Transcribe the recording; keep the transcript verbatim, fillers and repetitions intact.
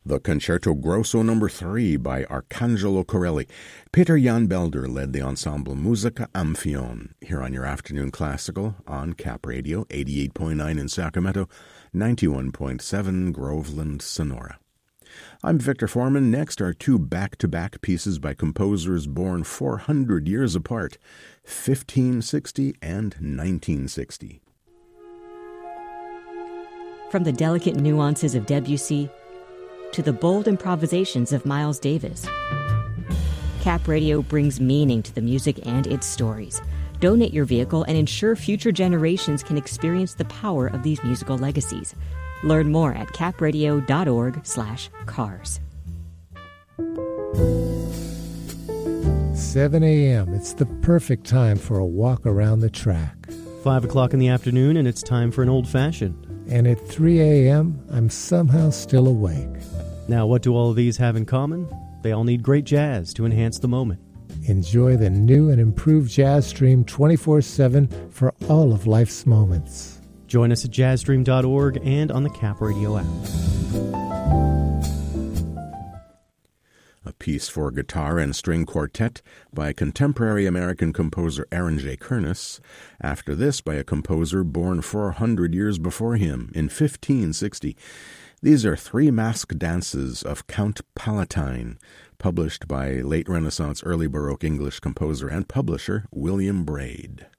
The Concerto Grosso Number three by Arcangelo Corelli. Peter Jan Belder led the ensemble Musica Amphion here on your afternoon classical on Cap Radio, eighty-eight point nine in Sacramento, ninety-one point seven Groveland, Sonora. I'm Victor Foreman. Next are two back-to-back pieces by composers born four hundred years apart, fifteen sixty and nineteen sixty. From the delicate nuances of Debussy to the bold improvisations of Miles Davis, Cap Radio brings meaning to the music and its stories. Donate your vehicle and ensure future generations can experience the power of these musical legacies. Learn more at capradio.org slash cars. seven a.m. It's the perfect time for a walk around the track. Five o'clock in the afternoon, and it's time for an old-fashioned. And at three a.m., I'm somehow still awake. Now, what do all of these have in common? They all need great jazz to enhance the moment. Enjoy the new and improved Jazz Stream twenty-four seven for all of life's moments. Join us at jazz stream dot org and on the Cap Radio app. A piece for guitar and string quartet by contemporary American composer Aaron J. Kernis. After this, by a composer born four hundred years before him in fifteen sixty. These are three masked dances of Count Palatine, published by late Renaissance, early Baroque English composer and publisher William Braid.